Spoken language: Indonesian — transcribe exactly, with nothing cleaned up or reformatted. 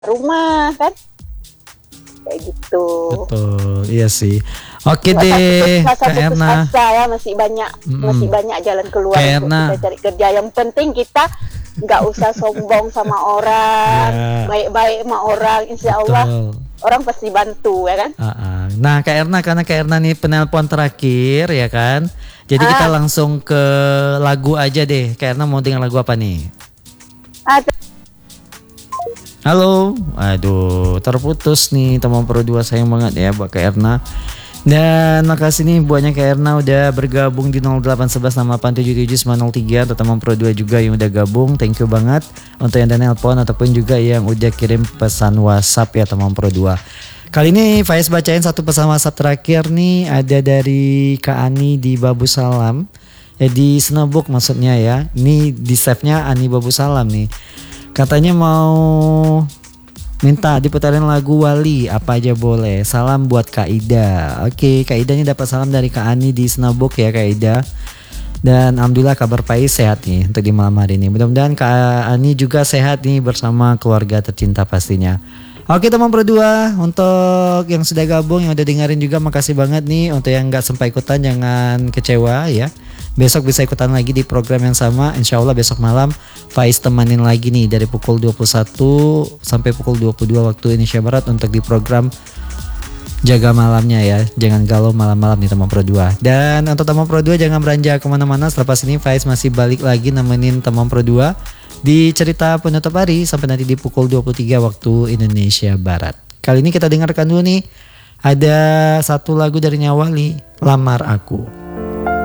rumah kan. Kayak gitu. Betul, iya sih. Oke Nggak deh, satu, Kak satu Erna. asa ya, masih banyak, Mm-mm. masih banyak jalan keluar Kak untuk Erna. kita cari kerja. Yang penting kita nggak usah sombong sama orang, Ya, baik-baik sama orang, insya Allah betul. orang pasti bantu ya kan. Uh-uh. Nah, Kak Erna, karena Kak Erna nih penelpon terakhir ya kan. Jadi kita Ah. langsung ke lagu aja deh. Kak Erna mau dengar lagu apa nih? Ah, Halo, aduh terputus nih teman Pro dua, sayang banget ya buat Kak Erna. Dan makasih nih buatnya Kak Erna udah bergabung di nol delapan satu satu enam delapan tujuh tujuh sembilan nol tiga. Untuk teman Pro dua juga yang udah gabung, thank you banget. Untuk yang udah nelpon ataupun juga yang udah kirim pesan WhatsApp ya teman Pro dua. Kali ini Faiz bacain satu pesan WhatsApp terakhir nih, ada dari Kak Ani di Babu Salam. Eh, di Snowbook maksudnya ya. Ini di save-nya Ani Babu Salam nih. Katanya mau minta diputarin lagu Wali, apa aja boleh. Salam buat Kak Ida. Oke, Kak Ida ini dapat salam dari Kak Ani di Snowbook ya Kak Ida. Dan alhamdulillah kabar Faiz sehat nih untuk di malam hari ini. Mudah-mudahan Kak Ani juga sehat nih bersama keluarga tercinta pastinya. Oke teman Pro dua, untuk yang sudah gabung, yang udah dengerin juga makasih banget nih. Untuk yang gak sempat ikutan jangan kecewa ya. Besok bisa ikutan lagi di program yang sama. Insya Allah besok malam Faiz temanin lagi nih dari pukul dua puluh satu sampai pukul dua puluh dua waktu Indonesia Barat untuk di program Jaga Malamnya ya. Jangan galau malam-malam nih teman Pro dua. Dan untuk teman Pro dua jangan beranjak kemana-mana. Selepas ini Faiz masih balik lagi nemenin teman Pro dua di cerita penutup hari sampai nanti di pukul dua puluh tiga waktu Indonesia Barat. Kali ini kita dengarkan dulu nih, ada satu lagu dari Nyawali, Lamar Aku.